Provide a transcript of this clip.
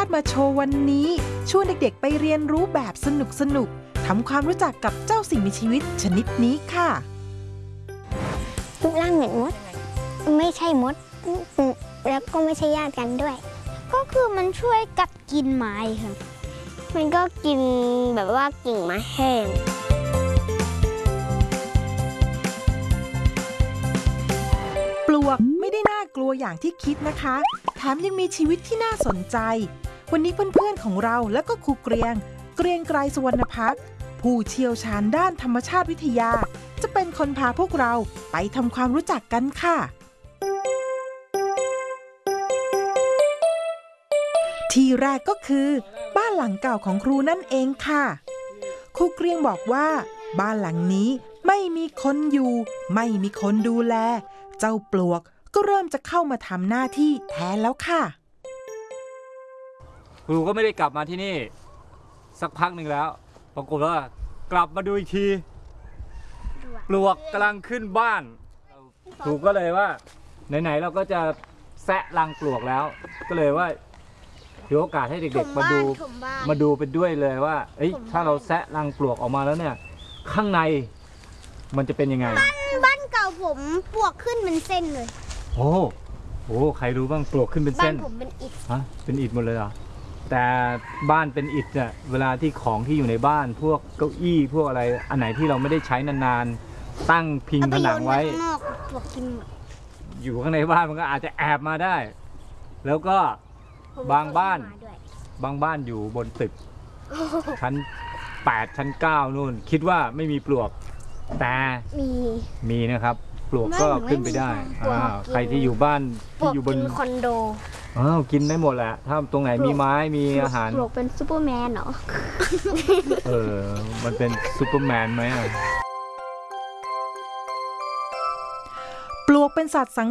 มาโชว์วันนี้ชวนเด็กๆไปเรียนรู้แบบสนุกๆทำความรู้จักกับเจ้าสิ่งมีชีวิตชนิดนี้ค่ะรูปร่างเหมือนมดไม่ใช่มดแล้วก็ไม่ใช่ญาติกันด้วยก็คือมันช่วยกัดกินไม้ค่ะมันก็กินแบบว่ากิ่งไม้แห้งปลวกไม่ได้น่ากลัวอย่างที่คิดนะคะแถมยังมีชีวิตที่น่าสนใจวันนี้เพื่อนๆของเราและก็ครูเกรียงไกรสุวรรณพักษ์ผู้เชี่ยวชาญด้านธรรมชาติวิทยาจะเป็นคนพาพวกเราไปทำความรู้จักกันค่ะที่แรกก็คือบ้านหลังเก่าของครูนั่นเองค่ะครูเกรียงบอกว่าบ้านหลังนี้ไม่มีคนอยู่ไม่มีคนดูแลเจ้าปลวกก็เริ่มจะเข้ามาทำหน้าที่แทนแล้วค่ะครูก็ไม่ได้กลับมาที่นี่สักพักหนึ่งแล้วปรากฏว่ากลับมาดูอีกทีปลวกกำลังขึ้นบ้านครูก็เลยว่าไหนๆเราก็จะแซะรังปลวกแล้วก็เลยว่าถือโอกาสให้เด็กๆมาดูเป็นด้วยเลยว่าถ้าเราแซะรังปลวกออกมาแล้วเนี่ยข้างในมันจะเป็นยังไงบ้านเก่าผมปลวกขึ้นเป็นเส้นเลยโอ้ใครรู้บ้างปลวกขึ้นเป็นเส้นบ้านผมเป็นอิฐฮะเป็นอิฐหมดเลยเหรอแต่บ้านเป็นอิฐเนี่ยเวลาที่ของที่อยู่ในบ้านพวกเก้าอี้พวกอะไรอันไหนที่เราไม่ได้ใช้นานๆตั้งพิงผนังไว้อยู่ข้างในบ้านมันก็อาจจะแอบมาได้แล้วก็บางบ้านอยู่บนตึกชั้น8ชั้น9นู่นคิดว่าไม่มีปลวกแต่มีนะครับปลวกก็ขึ้นไปได้ใครที่อยู่บ้านที่อยู่บนคอนโดกินได้หมดแหละถ้าตรงไหนมีไม้มีอาหารปลวกเป็นซูเปอร์แมนเหรอมันเป็นซูเปอร์แมนไหมปลวกเป็นสัตว์สัง